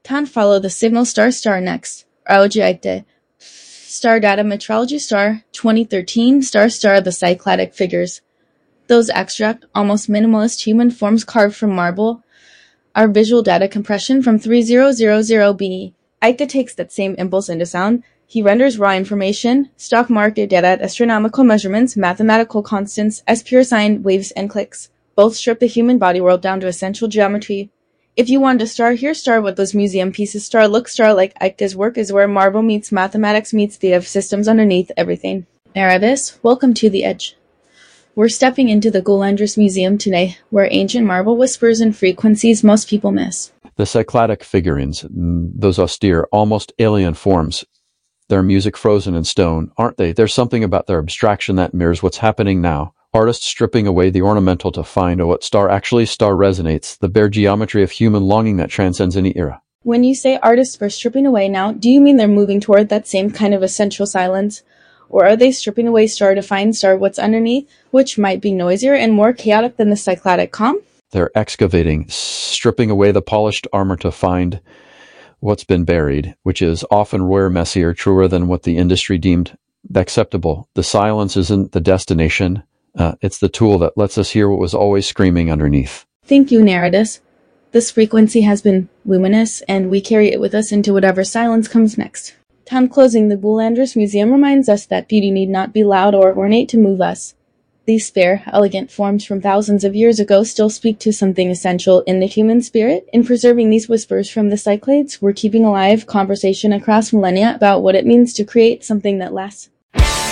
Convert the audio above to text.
Tan follow the signal star next. Aojiaite. Star data metrology star 2013 star the cycladic figures. Those abstract, almost minimalist human forms carved from marble are visual data compression from 3000B. Aita takes that same impulse into sound. He renders raw information, stock market data at astronomical measurements, mathematical constants, as pure sine waves and clicks. Both strip the human body world down to essential geometry. If you want to star, here star what those museum pieces star. Look star like Aita's work is where marble meets mathematics meets the systems underneath everything. Erebus, welcome to the edge. We're stepping into the Goulandris Museum today, where ancient marble whispers and frequencies most people miss. The cycladic figurines, those austere, almost alien forms, their music frozen in stone, aren't they? There's something about their abstraction that mirrors what's happening now. Artists stripping away the ornamental to find what star resonates, the bare geometry of human longing that transcends any era. When you say artists are stripping away now, do you mean they're moving toward that same kind of essential silence? Or are they stripping away star to find star what's underneath, which might be noisier and more chaotic than the cycladic calm? They're excavating, stripping away the polished armor to find what's been buried, which is often rarer, messier, truer than what the industry deemed acceptable. The silence isn't the destination. It's the tool that lets us hear what was always screaming underneath. Thank you, Nereidus. This frequency has been luminous, and we carry it with us into whatever silence comes next. Tan closing the Goulandris Museum reminds us that beauty need not be loud or ornate to move us. These spare, elegant forms from thousands of years ago still speak to something essential in the human spirit. In preserving these whispers from the Cyclades, we're keeping alive conversation across millennia about what it means to create something that lasts.